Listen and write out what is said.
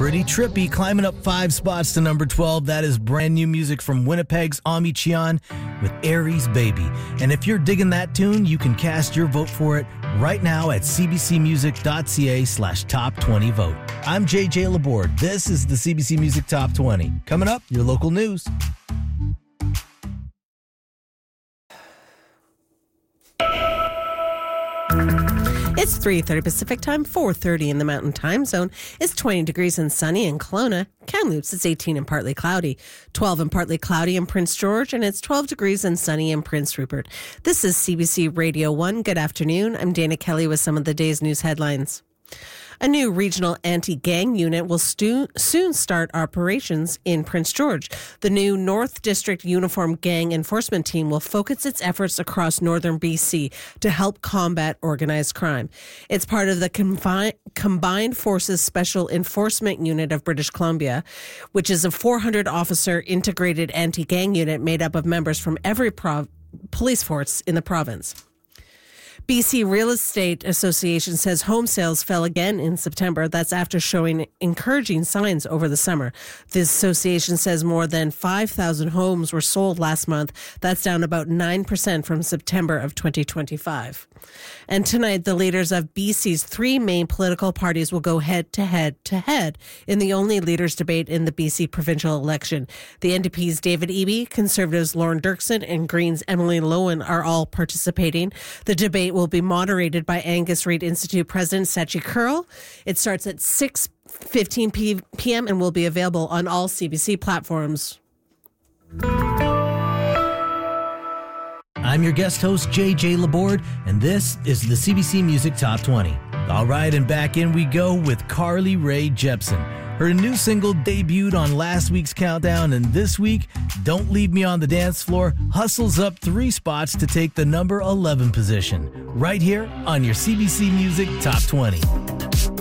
Pretty trippy, climbing up 5 spots to number 12. That is brand new music from Winnipeg's Ami Cheon with Aries Baby. And if you're digging that tune, you can cast your vote for it right now at cbcmusic.ca/top20vote. I'm JJ Laborde. This is the CBC Music Top 20. Coming up, your local news. It's 3:30 Pacific Time, 4:30 in the Mountain Time Zone. It's 20 degrees and sunny in Kelowna. Kamloops, it's 18 and partly cloudy. 12 and partly cloudy in Prince George, and it's 12 degrees and sunny in Prince Rupert. This is CBC Radio 1. Good afternoon. I'm Dana Kelly with some of the day's news headlines. A new regional anti-gang unit will soon start operations in Prince George. The new North District Uniform Gang Enforcement Team will focus its efforts across northern BC to help combat organized crime. It's part of the Combined Forces Special Enforcement Unit of British Columbia, which is a 400-officer integrated anti-gang unit made up of members from every police force in the province. BC Real Estate Association says home sales fell again in September. That's after showing encouraging signs over the summer. The association says more than 5,000 homes were sold last month. That's down about 9% from September of 2025. And tonight, the leaders of BC's 3 main political parties will go head-to-head in the only leaders' debate in the BC provincial election. The NDP's David Eby, Conservatives Lauren Dirksen, and Greens Emily Lowen are all participating. The debate will be moderated by Angus Reid Institute President Sachi Kurl. It starts at 6:15 p.m. and will be available on all CBC platforms. I'm your guest host, JJ Laborde, and this is the CBC Music Top 20. All right, and back in we go with Carly Rae Jepsen. Her new single debuted on last week's countdown, and this week, Don't Leave Me on the Dance Floor hustles up 3 spots to take the number 11 position, right here on your CBC Music Top 20.